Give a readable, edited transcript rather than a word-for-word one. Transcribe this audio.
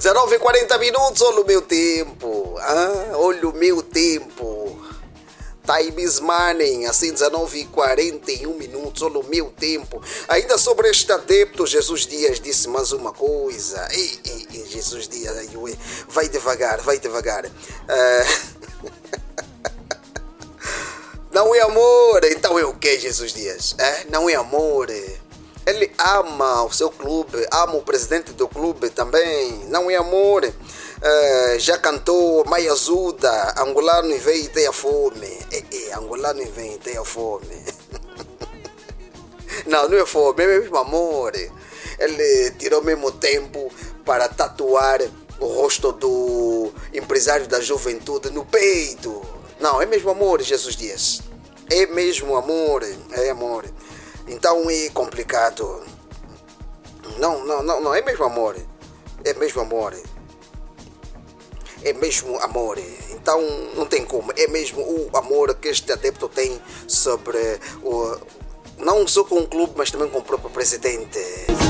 19h40, olha o meu tempo. Olha o meu tempo. Time is money, assim 19h41, olha o meu tempo. Ainda sobre este adepto, Jesus Dias disse mais uma coisa. Jesus Dias, vai devagar. Não é amor, então é o que, Jesus Dias? Não é amor. Ele ama o seu clube, ama o presidente do clube também. Não é amor. Já cantou Mai Ajuda, angolano e vem e tem a fome. Angolano e vem e tem a fome. Não é fome, é mesmo amor. Ele tirou mesmo tempo para tatuar o rosto do empresário da juventude no peito. Não, é mesmo amor, Jesus Dias. É mesmo amor, é amor. Então é complicado. Não, é mesmo amor. É mesmo amor. É mesmo amor. Então não tem como. É mesmo o amor que este adepto tem sobre não só com o clube, mas também com o próprio presidente.